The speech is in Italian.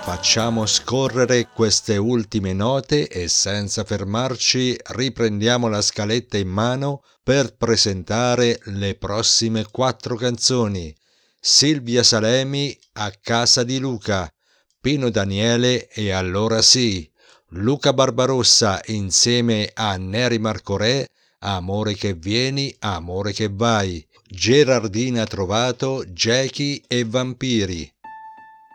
Facciamo scorrere queste ultime note e senza fermarci riprendiamo la scaletta in mano per presentare le prossime 4 canzoni. Silvia Salemi, A casa di Luca, Pino Daniele e Allora sì, Luca Barbarossa insieme a Neri Marcorè, Amore che vieni, amore che vai, Gerardina Trovato, Jackie e Vampiri.